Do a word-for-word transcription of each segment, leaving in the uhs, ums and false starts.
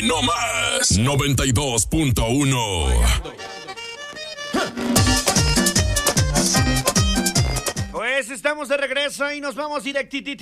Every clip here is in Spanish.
No más. noventa y dos punto uno. Pues estamos de regreso y nos vamos directito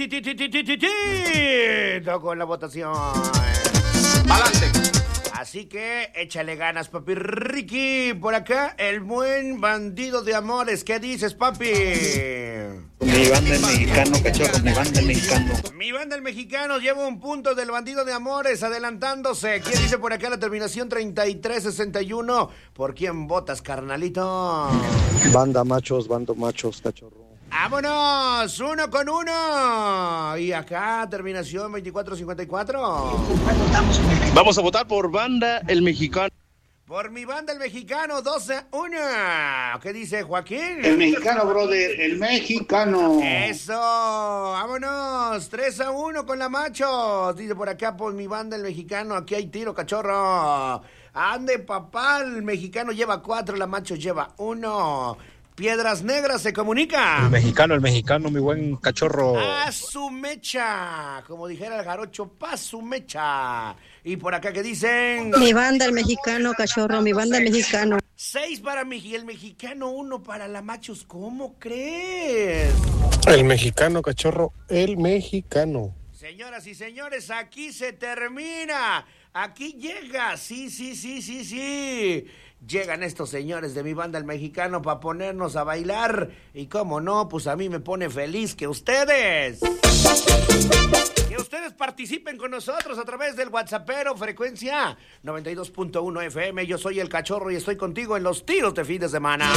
con la votación. ¡Adelante! Así que échale ganas, papi Ricky. Por acá, el buen bandido de amores. ¿Qué dices, papi? Mi banda el mexicano, cachorro, mi banda el mexicano. Mi banda el mexicano lleva un punto del bandido de amores, adelantándose. ¿Quién dice por acá la terminación treinta y tres sesenta y uno? ¿Por quién votas, carnalito? Banda machos, bando machos, cachorro. ¡Vámonos! ¡Uno con uno! Y acá, terminación veinticuatro cincuenta y cuatro. Vamos a votar por banda el mexicano. Por mi banda el mexicano, doce a uno. ¿Qué dice Joaquín? El mexicano, brother, el mexicano. Eso, vámonos, tres a uno con la Machos. Dice por acá, por mi banda el mexicano, aquí hay tiro, cachorro. Ande, papá, el mexicano lleva cuatro, la Machos lleva uno. Piedras Negras se comunica. El mexicano, el mexicano, mi buen cachorro. A su mecha, como dijera el jarocho, pa' su mecha. Y por acá que dicen... Mi banda el mexicano, cachorro, mi banda el mexicano. Seis para mi, el mexicano, uno para la Machos. ¿Cómo crees? El mexicano, cachorro, el mexicano. Señoras y señores, aquí se termina. Aquí llega, sí, sí, sí, sí, sí. Llegan estos señores de mi banda el mexicano para ponernos a bailar. Y cómo no, pues a mí me pone feliz que ustedes... Que ustedes participen con nosotros a través del WhatsAppero, frecuencia noventa y dos punto uno F M. Yo soy el Cachorro y estoy contigo en los tiros de fin de semana.